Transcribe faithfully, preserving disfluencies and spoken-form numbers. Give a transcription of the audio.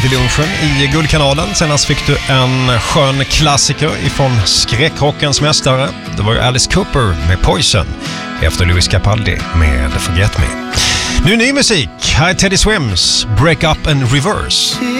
till lunchen i Guldkanalen. Senast fick du en skön klassiker ifrån skräckrockens mästare. Det var ju Alice Cooper med Poison efter Louis Capaldi med Forget Me. Nu ny musik. Här är Teddy Swims, Break Up and Reverse.